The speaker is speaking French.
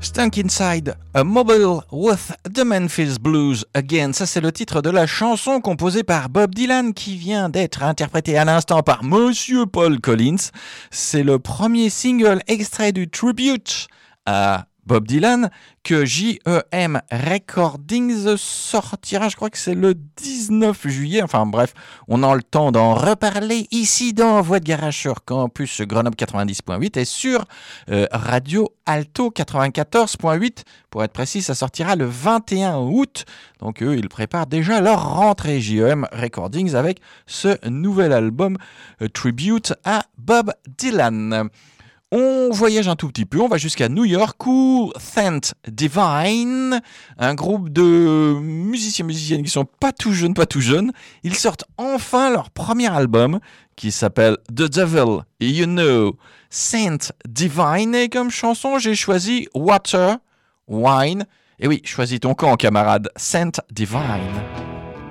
Stuck Inside a Mobile with the Memphis Blues Again. Ça, c'est le titre de la chanson composée par Bob Dylan qui vient d'être interprétée à l'instant par Monsieur Paul Collins. C'est le premier single extrait du tribute à Bob Dylan que J.E.M. Recordings sortira, je crois que c'est le 19 juillet. Enfin bref, on a le temps d'en reparler ici dans Voix de Garage sur Campus Grenoble 90.8 et sur Radio Alto 94.8. Pour être précis, ça sortira le 21 août. Donc eux, ils préparent déjà leur rentrée J.E.M. Recordings avec ce nouvel album Tribute à Bob Dylan. On voyage un tout petit peu, on va jusqu'à New York où Saint Divine, un groupe de musiciennes qui sont pas tout jeunes, ils sortent enfin leur premier album qui s'appelle The Devil You Know. Saint Divine, et comme chanson, j'ai choisi Water, Wine. Et oui, choisis ton camp, camarade. Saint Divine.